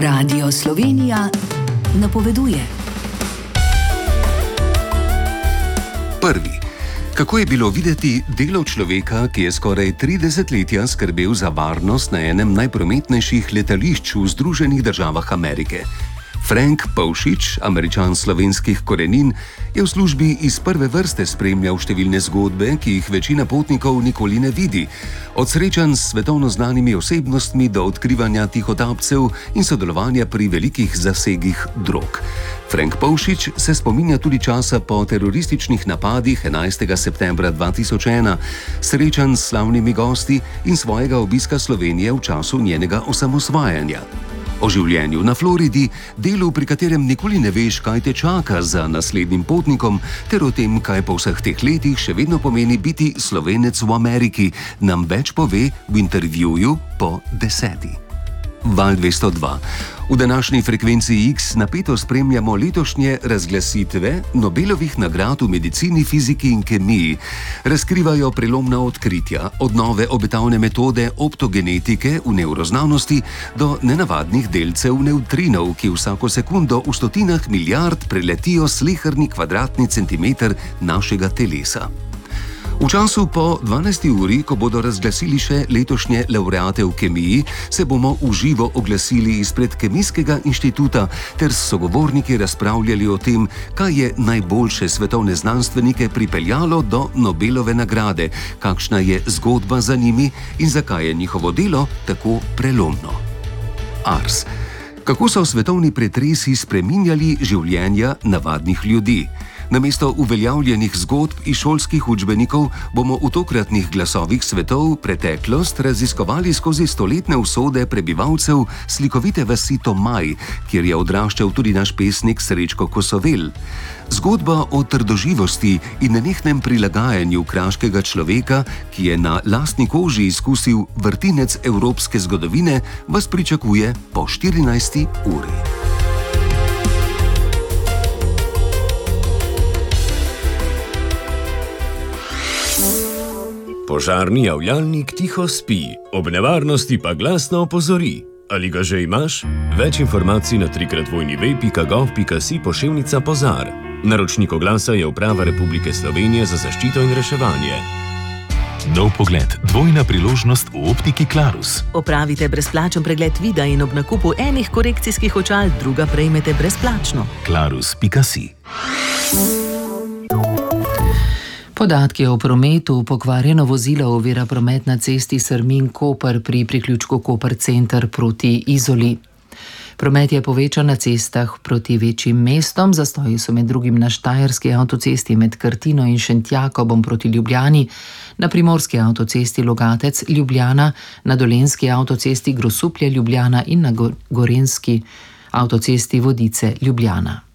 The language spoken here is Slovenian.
Radio Slovenija napoveduje. Prvi. Kako je bilo videti delo človeka, ki je skoraj 30 let skrbel za varnost na enem najprometnejših letališč v Združenih državah Amerike? Frank Pavšič, Američan slovenskih korenin, je v službi iz prve vrste spremljal številne zgodbe, ki jih večina potnikov nikoli ne vidi. Od srečanj s svetovno znanimi osebnostmi do odkrivanja tihotapcev in sodelovanja pri velikih zasegih drog. Frank Pavšič se spominja tudi časa po terorističnih napadih 11. septembra 2001, srečanj s slavnimi gosti in svojega obiska Slovenije v času njenega osamosvajanja. O življenju na Floridi, delu, pri katerem nikoli ne veš, kaj te čaka za naslednjim potnikom, ter o tem, kaj po vseh teh letih še vedno pomeni biti Slovenec v Ameriki, nam več pove v intervjuju po 10. Val 202. V današnji frekvenci X napeto spremljamo letošnje razglasitve Nobelovih nagrad v medicini, fiziki in kemiji. Razkrivajo prelomna odkritja, od nove obetavne metode optogenetike v nevroznanosti do nenavadnih delcev nevtrinov, ki vsako sekundo v stotinah milijard preletijo sleherni kvadratni centimeter našega telesa. V času po 12. uri, ko bodo razglasili še letošnje laureate v kemiji, se bomo v živo oglasili izpred Kemijskega inštituta ter s sogovorniki razpravljali o tem, kaj je najboljše svetovne znanstvenike pripeljalo do Nobelove nagrade, kakšna je zgodba za njimi in zakaj je njihovo delo tako prelomno. Ars. Kako so svetovni pretresi spreminjali življenja navadnih ljudi? Namesto uveljavljenih zgodb iz šolskih učbenikov bomo v tokratnih glasovih svetov preteklost raziskovali skozi stoletne usode prebivalcev slikovite vasi Tomaj, kjer je odraščal tudi naš pesnik Srečko Kosovel. Zgodba o trdoživosti in nenehnem prilagajanju kraškega človeka, ki je na lastni koži izkusil vrtinec evropske zgodovine, vas pričakuje po 14. uri. Požarni javljalnik tiho spi, ob nevarnosti pa glasno opozori. Ali ga že imaš? Več informacij na www.gov.si/požar. Naročnik oglasa je Uprava Republike Slovenije za zaščito in reševanje. Nov pogled, dvojna priložnost v optiki Clarus. Opravite brezplačen pregled vida in ob nakupu enih korekcijskih očal druga prejmete brezplačno. Clarus.si. Podatki o prometu. Pokvarjeno vozilo ovira promet na cesti Srmin-Koper pri priključku Koper Center proti Izoli. Promet je povečan na cestah proti večjim mestom, zastoji so med drugim na Štajerski avtocesti med Krtino in Šentjakobom proti Ljubljani, na Primorski avtocesti Logatec-Ljubljana, na Dolenjski avtocesti Grosuplje-Ljubljana in na Gorenjski avtocesti Vodice-Ljubljana.